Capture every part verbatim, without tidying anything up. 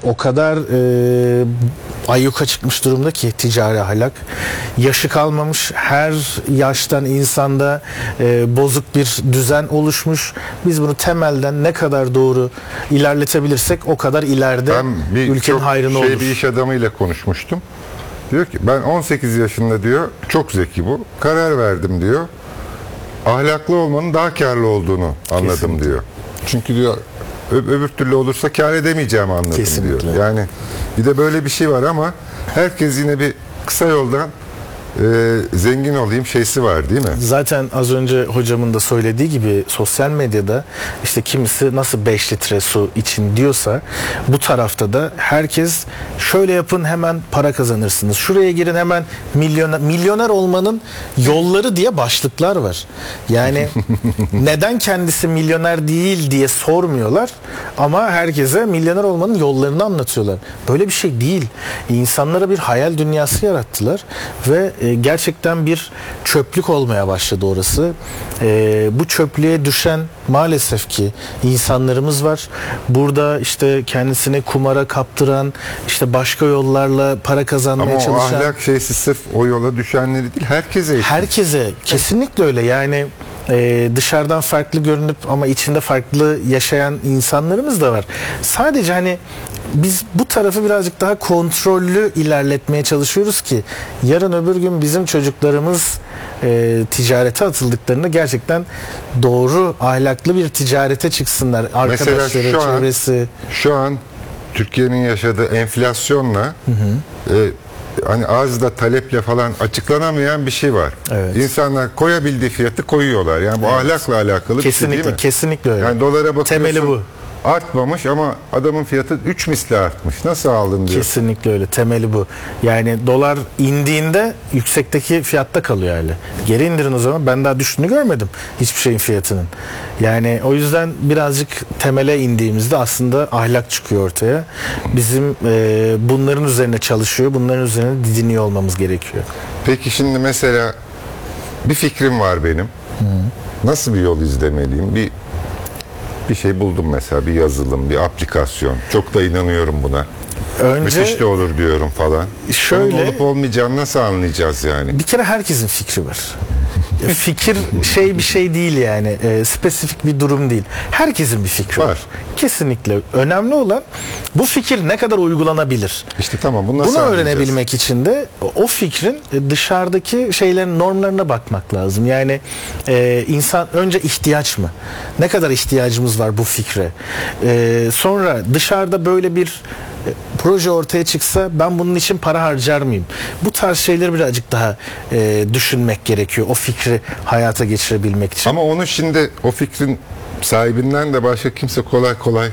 o kadar e, ayyuka çıkmış durumda ki ticari ahlak. Yaşı kalmamış, her yaştan insanda e, bozuk bir düzen oluşmuş. Biz bunu temelden ne kadar doğru ilerletebilirsek o kadar ileride ben bir ülkenin hayrına şey olur. Bir iş adamıyla konuşmuştum. Diyor ki ben on sekiz yaşında diyor, çok zeki bu. Karar verdim diyor. Ahlaklı olmanın daha karlı olduğunu anladım Kesinlikle. diyor. Çünkü diyor ö- öbür türlü olursa kar edemeyeceğimi anladım Kesinlikle. diyor. Yani bir de böyle bir şey var ama herkes yine bir kısa yoldan e, zengin olayım şeysi var değil mi? Zaten az önce hocamın da söylediği gibi sosyal medyada işte kimisi nasıl beş litre su için diyorsa bu tarafta da herkes şöyle yapın hemen para kazanırsınız. Şuraya girin hemen milyoner, milyoner olmanın yolları diye başlıklar var. Yani neden kendisi milyoner değil diye sormuyorlar ama herkese milyoner olmanın yollarını anlatıyorlar. Böyle bir şey değil. İnsanlara bir hayal dünyası yarattılar ve gerçekten bir çöplük olmaya başladı orası. Ee, bu çöplüğe düşen maalesef ki insanlarımız var. Burada işte kendisini kumara kaptıran, işte başka yollarla para kazanmaya ama çalışan. Ama o ahlak şeysi sırf o yola düşenleri değil, herkese. Herkese kesinlikle öyle. Yani e, dışarıdan farklı görünüp ama içinde farklı yaşayan insanlarımız da var. Sadece hani biz bu tarafı birazcık daha kontrollü ilerletmeye çalışıyoruz ki yarın öbür gün bizim çocuklarımız e, ticarete atıldıklarında gerçekten doğru ahlaklı bir ticarete çıksınlar. Arkadaşları, mesela şu çevresi. An, şu an Türkiye'nin yaşadığı enflasyonla hı hı. E, hani arzla taleple falan açıklanamayan bir şey var. Evet. İnsanlar koyabildiği fiyatı koyuyorlar. Yani bu evet. ahlakla alakalı kesinlikle, bir şey değil mi? Kesinlikle öyle. Yani dolara bakıyorsun. Temeli bu. Artmamış ama adamın fiyatı üç misli artmış. Nasıl aldın diyor. Kesinlikle öyle. Temeli bu. Yani dolar indiğinde yüksekteki fiyatta kalıyor öyle. Geri indirin o zaman. Ben daha düştüğünü görmedim hiçbir şeyin fiyatının. Yani o yüzden birazcık temele indiğimizde aslında ahlak çıkıyor ortaya. Bizim e, bunların üzerine çalışıyor. Bunların üzerine didiniyor olmamız gerekiyor. Peki şimdi mesela bir fikrim var benim. Hı. Nasıl bir yol izlemeliyim? Bir Bir şey buldum mesela, bir yazılım, bir aplikasyon. Çok da inanıyorum buna. Önce, müthiş de olur diyorum falan. Şöyle, onun olup olmayacağını nasıl anlayacağız yani? Bir kere herkesin fikri var. Fikir şey bir şey değil yani. E, spesifik bir durum değil. Herkesin bir fikri var. var. Kesinlikle. Önemli olan bu fikir ne kadar uygulanabilir. İşte tamam. Bunu, nasıl Bunu öğrenebilmek için de o fikrin dışarıdaki şeylerin normlarına bakmak lazım. Yani e, insan önce ihtiyaç mı? Ne kadar ihtiyacımız var bu fikre? E, sonra dışarıda böyle bir proje ortaya çıksa ben bunun için para harcar mıyım? Bu tarz şeyleri birazcık daha e, düşünmek gerekiyor. O fikri hayata geçirebilmek için. Ama onu şimdi o fikrin sahibinden de başka kimse kolay kolay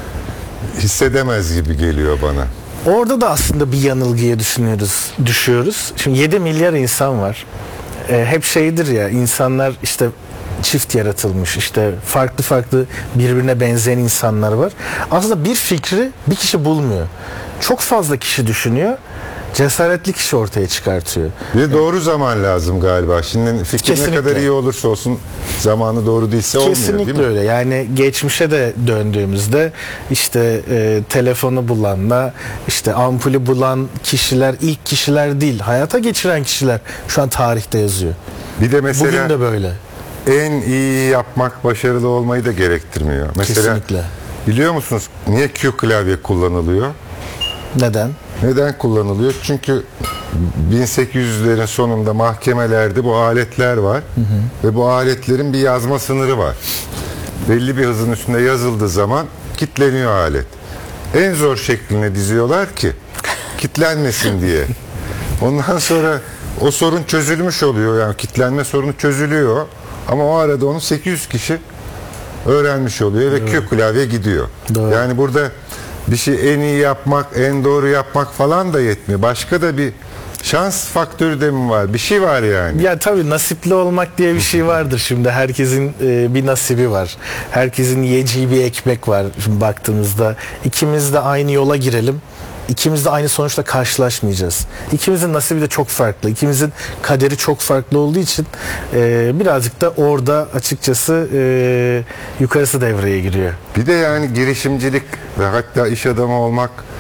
hissedemez gibi geliyor bana. Orada da aslında bir yanılgıya düşünüyoruz, düşüyoruz. Şimdi yedi milyar insan var. E, hep şeydir ya, insanlar işte çift yaratılmış, işte farklı farklı birbirine benzeyen insanlar var. Aslında bir fikri bir kişi bulmuyor. Çok fazla kişi düşünüyor. Cesaretli kişi ortaya çıkartıyor. Bir de doğru zaman lazım galiba. Şimdi fikir Kesinlikle. ne kadar iyi olursa olsun zamanı doğru değilse olmuyor. Kesinlikle değil mi? öyle. Yani geçmişe de döndüğümüzde işte e, telefonu bulanla işte ampulü bulan kişiler ilk kişiler değil. Hayata geçiren kişiler şu an tarihte yazıyor. Bir de mesela bugün de böyle. En iyi yapmak başarılı olmayı da gerektirmiyor. Mesela kesinlikle. Biliyor musunuz niye Q klavye kullanılıyor? Neden? Neden kullanılıyor? Çünkü bin sekiz yüzlerin sonunda mahkemelerde bu aletler var. Hı hı. Ve bu aletlerin bir yazma sınırı var. Belli bir hızın üstünde yazıldığı zaman kilitleniyor alet. En zor şekline diziyorlar ki kilitlenmesin diye. Ondan sonra o sorun çözülmüş oluyor. Yani kilitlenme sorunu çözülüyor. Ama o arada onu sekiz yüz kişi öğrenmiş oluyor ve evet. Q klavye gidiyor. Doğru. Yani burada bir şey en iyi yapmak, en doğru yapmak falan da yetmiyor. Başka da bir şans faktörü de mi var? Bir şey var yani. Ya tabii nasipli olmak diye bir şey vardır şimdi. Herkesin e, bir nasibi var. Herkesin yiyeceği bir ekmek var şimdi baktığımızda. İkimiz de aynı yola girelim. İkimiz de aynı sonuçla karşılaşmayacağız. İkimizin nasibi de çok farklı. İkimizin kaderi çok farklı olduğu için e, birazcık da orada açıkçası e, yukarısı devreye giriyor. Bir de yani girişimcilik ve hatta iş adamı olmak